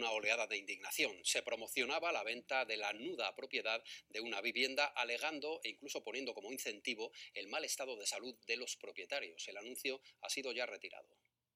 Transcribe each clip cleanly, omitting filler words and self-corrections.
una oleada de indignación. Se promocionaba la venta de la nuda propiedad de una vivienda, alegando e incluso poniendo como incentivo el mal estado de salud de los propietarios. El anuncio ha sido ya retirado.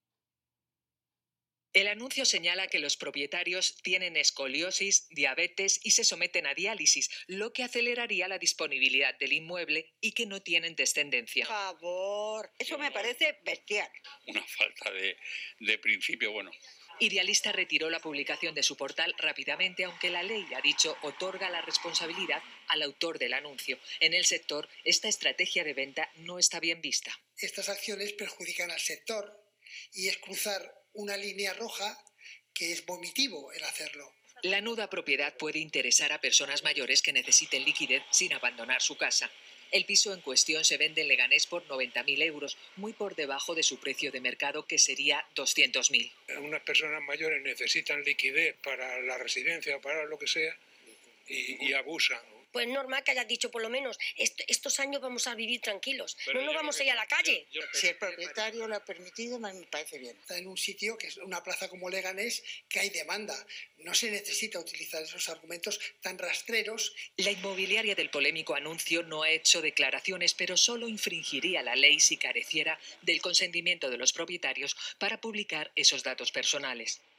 El anuncio señala que los propietarios tienen escoliosis, diabetes y se someten a diálisis, lo que aceleraría la disponibilidad del inmueble y que no tienen descendencia. Por favor, eso me parece bestial. Una falta de principio, bueno. Idealista retiró la publicación de su portal rápidamente, aunque la ley, ha dicho, otorga la responsabilidad al autor del anuncio. En el sector, esta estrategia de venta no está bien vista. Estas acciones perjudican al sector y es cruzar una línea roja que es vomitivo el hacerlo. La nuda propiedad puede interesar a personas mayores que necesiten liquidez sin abandonar su casa. El piso en cuestión se vende en Leganés por 90.000 euros, muy por debajo de su precio de mercado, que sería 200.000. Unas personas mayores necesitan liquidez para la residencia o para lo que sea y abusan. Pues normal que hayas dicho, por lo menos, estos años vamos a vivir tranquilos. No nos vamos a ir a la calle. Si el propietario lo ha permitido, me parece bien. Está en un sitio que es una plaza como Leganés, que hay demanda. No se necesita utilizar esos argumentos tan rastreros. La inmobiliaria del polémico anuncio no ha hecho declaraciones, pero solo infringiría la ley si careciera del consentimiento de los propietarios para publicar esos datos personales.